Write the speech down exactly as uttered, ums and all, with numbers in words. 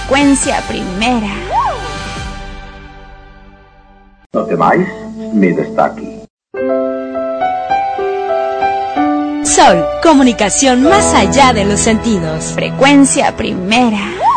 Frecuencia primera. No temáis, Smith está aquí. Sol, comunicación más allá de los sentidos. Frecuencia primera.